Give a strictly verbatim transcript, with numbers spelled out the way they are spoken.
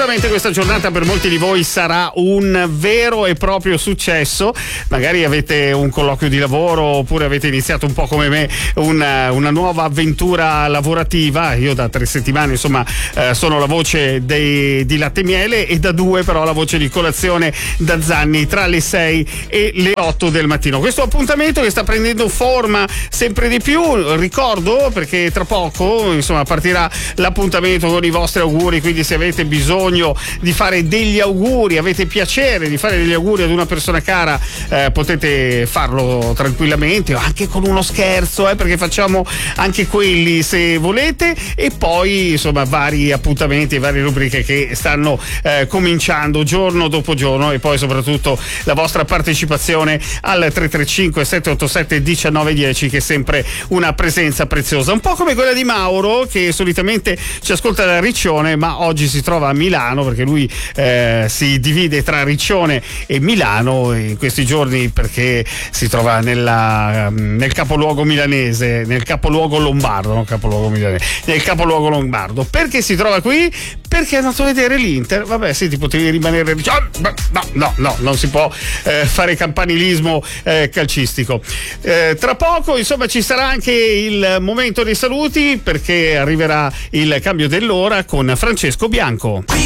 Sicuramente questa giornata per molti di voi sarà un vero e proprio successo. Magari avete un colloquio di lavoro oppure avete iniziato un po' come me una, una nuova avventura lavorativa. Io da tre settimane insomma eh, sono la voce dei, di Latte e Miele e da due però la voce di Colazione da Zanni tra le sei e le otto del mattino. Questo appuntamento che sta prendendo forma sempre di più, ricordo perché tra poco insomma partirà l'appuntamento con i vostri auguri, quindi se avete bisogno di fare degli auguri, avete piacere di fare degli auguri ad una persona cara, eh, potete farlo tranquillamente o anche con uno scherzo, eh, perché facciamo anche quelli se volete, e poi insomma vari appuntamenti e varie rubriche che stanno eh, cominciando giorno dopo giorno, e poi soprattutto la vostra partecipazione al tre tre cinque sette otto sette uno nove uno zero, che è sempre una presenza preziosa, un po' come quella di Mauro che solitamente ci ascolta da Riccione ma oggi si trova a Milano perché lui eh, si divide tra Riccione e Milano in questi giorni perché si trova nella, nel capoluogo milanese, nel capoluogo lombardo, non capoluogo milanese, nel capoluogo lombardo. Perché si trova qui? Perché è andato a vedere l'Inter. Vabbè, sì, ti potevi rimanere. No, no, no, non si può eh, fare campanilismo eh, calcistico. Eh, tra poco, insomma, ci sarà anche il momento dei saluti perché arriverà il cambio dell'ora con Francesco Bianco.